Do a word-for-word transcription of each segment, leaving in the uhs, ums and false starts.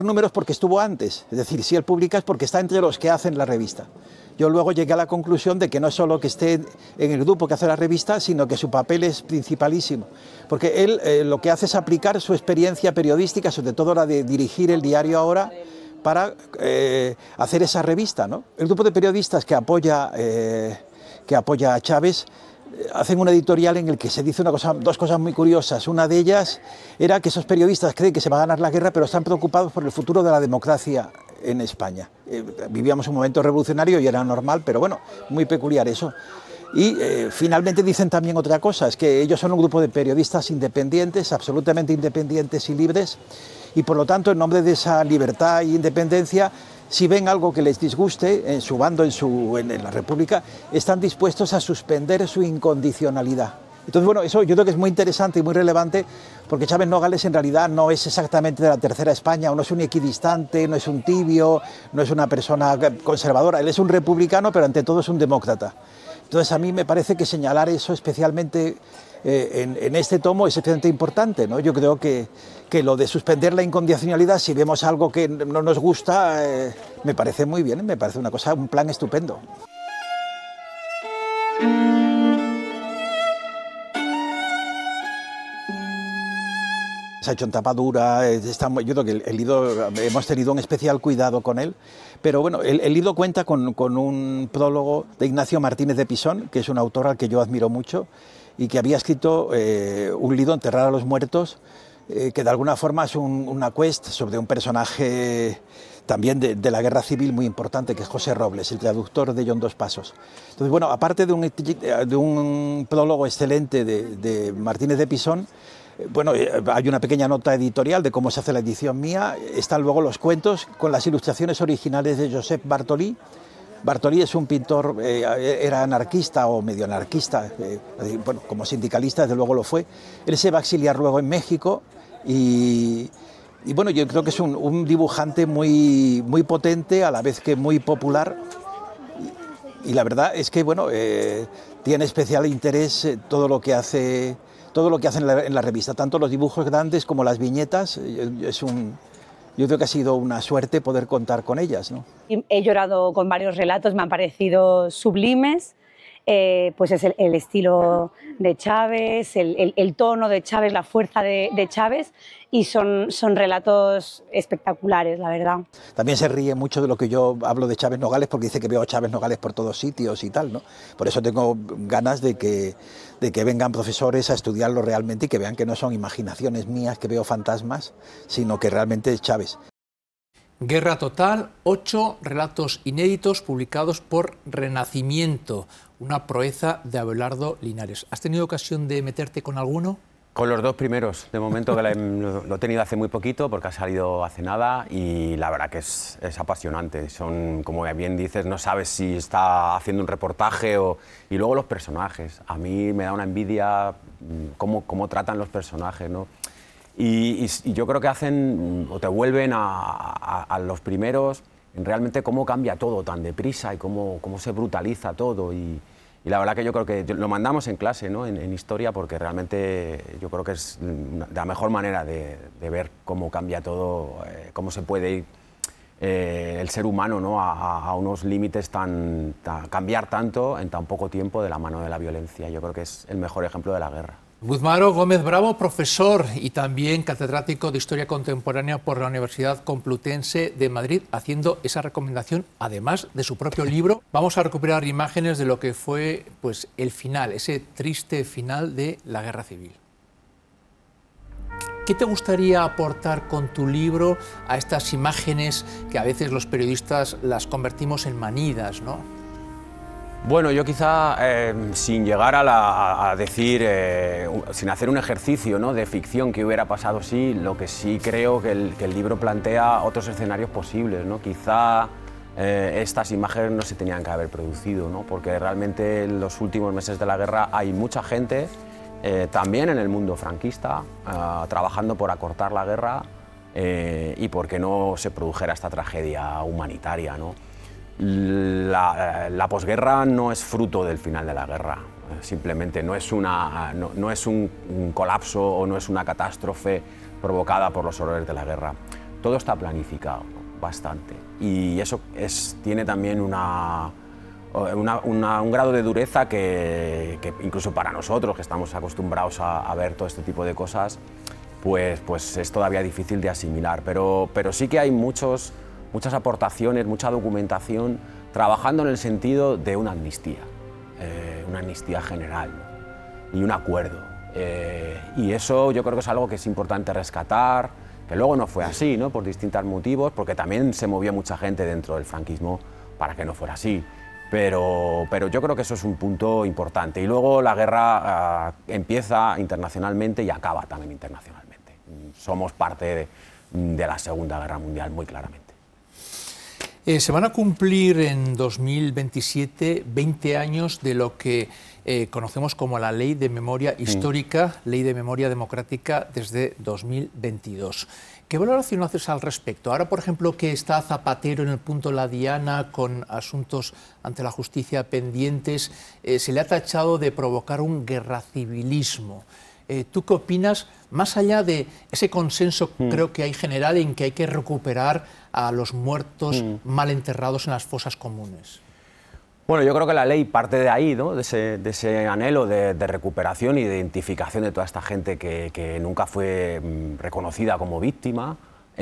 números porque estuvo antes, es decir, si él publica es porque está entre los que hacen la revista. Yo luego llegué a la conclusión de que no es solo que esté en el grupo que hace la revista, sino que su papel es principalísimo, porque él eh, lo que hace es aplicar su experiencia periodística, sobre todo la de dirigir el diario Ahora, para eh, hacer esa revista, ¿no? El grupo de periodistas que apoya, eh, que apoya a Chávez hacen un editorial en el que se dice una cosa, dos cosas muy curiosas. Una de ellas era que esos periodistas creen que se va a ganar la guerra, pero están preocupados por el futuro de la democracia en España. Eh, vivíamos un momento revolucionario y era normal, pero bueno, muy peculiar eso. Y eh, finalmente dicen también otra cosa, es que ellos son un grupo de periodistas independientes, absolutamente independientes y libres, y por lo tanto, en nombre de esa libertad e independencia, si ven algo que les disguste en su bando, en, su, en, en la República, están dispuestos a suspender su incondicionalidad. Entonces, bueno, eso yo creo que es muy interesante y muy relevante, porque Chávez Nogales en realidad no es exactamente de la tercera España, no es un equidistante, no es un tibio, no es una persona conservadora, él es un republicano, pero ante todo es un demócrata. Entonces, a mí me parece que señalar eso especialmente eh, en, en este tomo es especialmente importante, ¿no? Yo creo que, que lo de suspender la incondicionalidad, si vemos algo que no nos gusta, eh, me parece muy bien, me parece una cosa, un plan estupendo. Se ha hecho en tapa dura, está, yo creo que el, el libro, hemos tenido un especial cuidado con él, pero bueno, el, el libro cuenta con, con un prólogo de Ignacio Martínez de Pisón, que es un autor al que yo admiro mucho y que había escrito eh, un libro, Enterrar a los muertos, eh, que de alguna forma es un, una quest sobre un personaje también de, de la guerra civil muy importante, que es José Robles, el traductor de John Dos Pasos. Entonces, bueno, aparte de un, de un prólogo excelente de, de Martínez de Pisón, bueno, hay una pequeña nota editorial de cómo se hace la edición mía, están luego los cuentos con las ilustraciones originales de Josep Bartolí. Bartolí es un pintor, eh, era anarquista o medio anarquista, eh, bueno, como sindicalista desde luego lo fue. Él se va a exiliar luego en México y, y bueno, yo creo que es un, un dibujante muy, muy potente, a la vez que muy popular. Y, y la verdad es que, bueno, eh, tiene especial interés eh, todo lo que hace... todo lo que hacen en la, en la revista, tanto los dibujos grandes como las viñetas, es un, yo creo que ha sido una suerte poder contar con ellas, ¿no? He llorado con varios relatos, me han parecido sublimes, eh, pues es el, el estilo de Chávez, el, el, el tono de Chávez, la fuerza de, de Chávez, y son, son relatos espectaculares, la verdad. También se ríe mucho de lo que yo hablo de Chávez Nogales, porque dice que veo a Chávez Nogales por todos sitios y tal, ¿no? Por eso tengo ganas de que, de que vengan profesores a estudiarlo realmente y que vean que no son imaginaciones mías, que veo fantasmas, sino que realmente es Chávez. Guerra Total, ocho relatos inéditos publicados por Renacimiento, una proeza de Abelardo Linares. ¿Has tenido ocasión de meterte con alguno? Con los dos primeros, de momento que lo he tenido hace muy poquito porque ha salido hace nada y la verdad que es, es apasionante. Son, como bien dices, no sabes si está haciendo un reportaje o... Y luego los personajes, a mí me da una envidia cómo, cómo tratan los personajes, ¿no? Y, y, y yo creo que hacen o te vuelven a, a, a los primeros en realmente cómo cambia todo tan deprisa y cómo, cómo se brutaliza todo. Y, y la verdad que yo creo que lo mandamos en clase, ¿no? en, en historia, porque realmente yo creo que es la mejor manera de, de ver cómo cambia todo, eh, cómo se puede ir eh, el ser humano, ¿no? a, a unos límites tan, tan... cambiar tanto en tan poco tiempo de la mano de la violencia. Yo creo que es el mejor ejemplo de la guerra. Guzmán Gómez Bravo, profesor y también catedrático de Historia Contemporánea por la Universidad Complutense de Madrid, haciendo esa recomendación, además de su propio libro. Vamos a recuperar imágenes de lo que fue pues, el final, ese triste final de la Guerra Civil. ¿Qué te gustaría aportar con tu libro a estas imágenes que a veces los periodistas las convertimos en manidas, ¿no? Bueno, yo quizá eh, sin llegar a, la, a decir, eh, sin hacer un ejercicio, ¿no? de ficción que hubiera pasado, sí, lo que sí creo que el, que el libro plantea otros escenarios posibles, ¿no? Quizá eh, estas imágenes no se tenían que haber producido, ¿no? Porque realmente en los últimos meses de la guerra hay mucha gente, eh, también en el mundo franquista, eh, trabajando por acortar la guerra eh, y por que no se produjera esta tragedia humanitaria, ¿no? La, la posguerra no es fruto del final de la guerra, simplemente no es, una, no, no es un, un colapso o no es una catástrofe provocada por los horrores de la guerra. todo está planificado, ¿no? Bastante. Y eso es, tiene también una, una, una, un grado de dureza que, que incluso para nosotros, que estamos acostumbrados a, a ver todo este tipo de cosas, pues, pues es todavía difícil de asimilar. Pero, pero sí que hay muchos, muchas aportaciones, mucha documentación, trabajando en el sentido de una amnistía, eh, una amnistía general, ¿no? Y un acuerdo. Eh, y eso yo creo que es algo que es importante rescatar, que luego no fue así, ¿no? Por distintos motivos, porque también se movió mucha gente dentro del franquismo para que no fuera así. Pero, pero yo creo que eso es un punto importante. Y luego la guerra uh, empieza internacionalmente y acaba también internacionalmente. Somos parte de, de la Segunda Guerra Mundial, muy claramente. Eh, se van a cumplir en dos mil veintisiete veinte años de lo que eh, conocemos como la Ley de Memoria Histórica, mm. Ley de Memoria Democrática desde dos mil veintidós. ¿Qué valoración haces al respecto? Ahora, por ejemplo, que está Zapatero en el punto de la diana con asuntos ante la justicia pendientes, eh, se le ha tachado de provocar un guerracivilismo. Eh, ¿Tú qué opinas, más allá de ese consenso mm. creo que hay general en que hay que recuperar a los muertos mm. mal enterrados en las fosas comunes? Bueno, yo creo que la ley parte de ahí, ¿no? de, ese, de ese anhelo de, de recuperación y de identificación de toda esta gente que, que nunca fue mm, reconocida como víctima.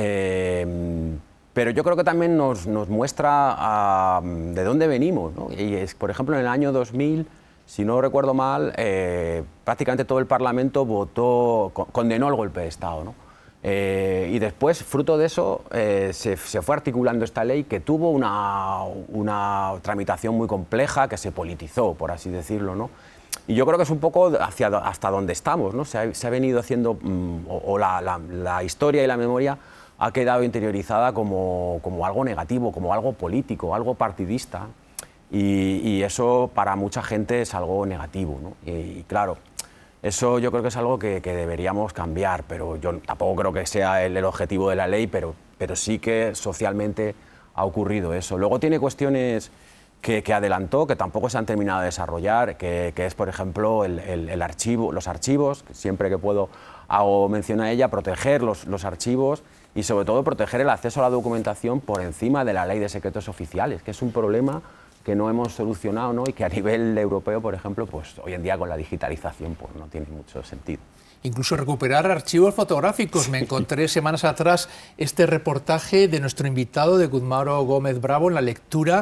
Eh, pero yo creo que también nos, nos muestra a, de dónde venimos, ¿no? Y es, por ejemplo, en el año dos mil, si no recuerdo mal, eh, prácticamente todo el Parlamento votó, condenó el golpe de Estado, ¿no? Eh, y después, fruto de eso, eh, se, se fue articulando esta ley que tuvo una, una tramitación muy compleja, que se politizó, por así decirlo, ¿no? Y yo creo que es un poco hacia, hasta donde estamos, ¿no? Se ha, se ha venido haciendo, mmm, o, o la, la, la historia y la memoria ha quedado interiorizada como, como algo negativo, como algo político, algo partidista, y, y eso para mucha gente es algo negativo, ¿no? Y, y claro, eso yo creo que es algo que, que deberíamos cambiar, pero yo tampoco creo que sea el, el objetivo de la ley, pero, pero sí que socialmente ha ocurrido eso. Luego tiene cuestiones que, que adelantó, que tampoco se han terminado de desarrollar, que, que es, por ejemplo, el, el, el archivo, los archivos, que siempre que puedo hago mención a ella, proteger los, los archivos y sobre todo proteger el acceso a la documentación por encima de la ley de secretos oficiales, que es un problema que no hemos solucionado, ¿no? Y que a nivel europeo, por ejemplo, pues hoy en día con la digitalización pues no tiene mucho sentido. Incluso recuperar archivos fotográficos. Sí. Me encontré semanas atrás este reportaje de nuestro invitado, de Gudmaro Gómez Bravo, en la lectura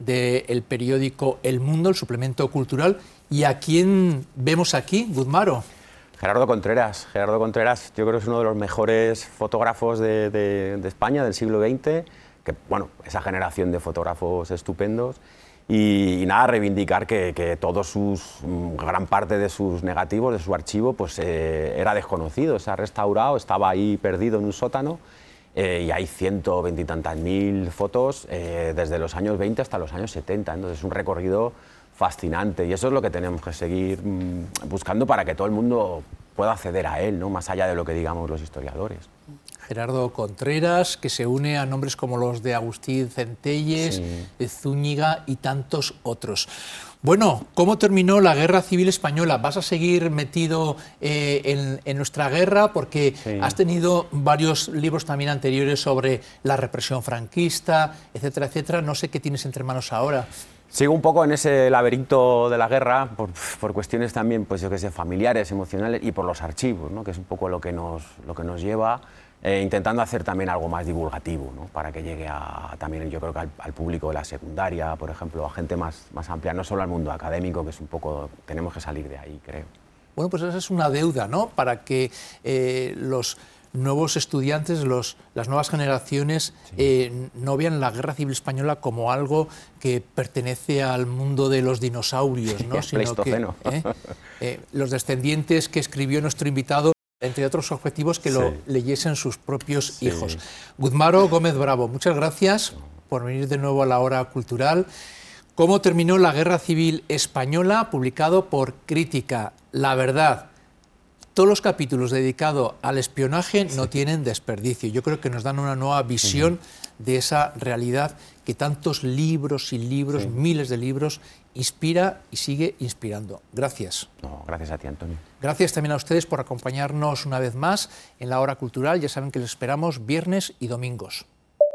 del periódico El Mundo, el suplemento cultural. ¿Y a quién vemos aquí, Gudmaro? Gerardo Contreras. Gerardo Contreras yo creo que es uno de los mejores fotógrafos de, de, de España del siglo veinte, que, bueno, esa generación de fotógrafos estupendos. Y, y nada, reivindicar que, que todos sus, gran parte de sus negativos, de su archivo, pues eh, era desconocido, se ha restaurado, estaba ahí perdido en un sótano eh, y hay ciento veinte y tantas mil fotos eh, desde los años veinte hasta los años setenta, entonces es un recorrido fascinante y eso es lo que tenemos que seguir mmm, buscando para que todo el mundo pueda acceder a él, ¿no? Más allá de lo que digamos los historiadores. Gerardo Contreras, que se une a nombres como los de Agustín Centelles, sí. Zúñiga y tantos otros. Bueno, ¿cómo terminó la Guerra Civil Española? ¿Vas a seguir metido eh, en, en nuestra guerra? Porque sí. has tenido varios libros también anteriores sobre la represión franquista, etcétera, etcétera. No sé qué tienes entre manos ahora. Sigo un poco en ese laberinto de la guerra por, por cuestiones también, pues yo que sé, familiares, emocionales y por los archivos, ¿no? Que es un poco lo que nos, lo que nos lleva. Eh, intentando hacer también algo más divulgativo, ¿no? Para que llegue a, también yo creo que al, al público de la secundaria, por ejemplo, a gente más, más amplia, no solo al mundo académico, que es un poco, tenemos que salir de ahí, creo. Bueno, pues esa es una deuda, ¿no? Para que eh, los nuevos estudiantes, los, las nuevas generaciones, sí. eh, no vean la Guerra Civil Española como algo que pertenece al mundo de los dinosaurios, ¿no? Sí, sino que eh, eh, los descendientes que escribió nuestro invitado, entre otros objetivos, que lo sí. leyesen sus propios sí. hijos. Gudmaro Gómez Bravo, muchas gracias por venir de nuevo a la Hora Cultural. ¿Cómo terminó la Guerra Civil Española?, publicado por Crítica. La verdad, todos los capítulos dedicados al espionaje no tienen desperdicio. Yo creo que nos dan una nueva visión uh-huh. de esa realidad que tantos libros y libros, sí. miles de libros, inspira y sigue inspirando. Gracias. No, gracias a ti, Antonio. Gracias también a ustedes por acompañarnos una vez más en la Hora Cultural. Ya saben que les esperamos viernes y domingos.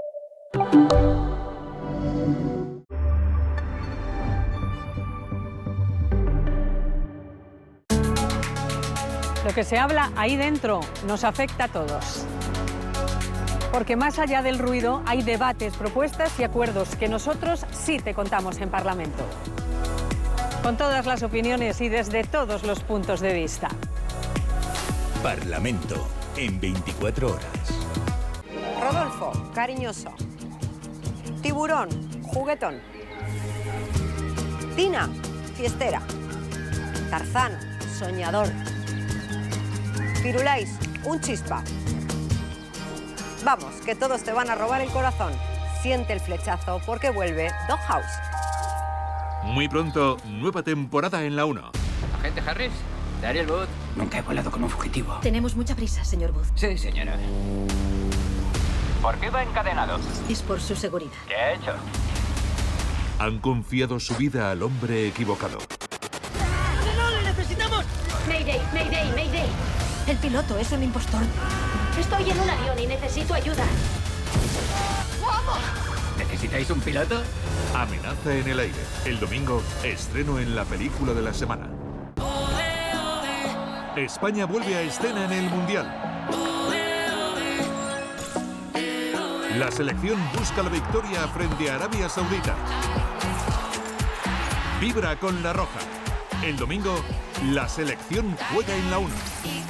Lo que se habla ahí dentro nos afecta a todos. Porque más allá del ruido hay debates, propuestas y acuerdos que nosotros sí te contamos en Parlamento. Con todas las opiniones y desde todos los puntos de vista. Parlamento en veinticuatro horas. Rodolfo, cariñoso. Tiburón, juguetón. Tina, fiestera. Tarzán, soñador. Firulais, un chispa. Vamos, que todos te van a robar el corazón. Siente el flechazo porque vuelve Doghouse. Muy pronto, nueva temporada en la uno. Agente Harris, Dariel Booth. Nunca he volado con un fugitivo. Tenemos mucha prisa, señor Booth. Sí, señora. ¿Por qué va encadenado? Es por su seguridad. ¿Qué ha hecho? Han confiado su vida al hombre equivocado. ¡No, no, le necesitamos! Mayday, Mayday, Mayday. El piloto es un impostor. Estoy en un avión y necesito ayuda. ¡Vamos! ¿Necesitáis un piloto? Amenaza en el aire. El domingo, estreno en la película de la semana. España vuelve a escena en el Mundial. La selección busca la victoria frente a Arabia Saudita. Vibra con la roja. El domingo, la selección juega en la uno.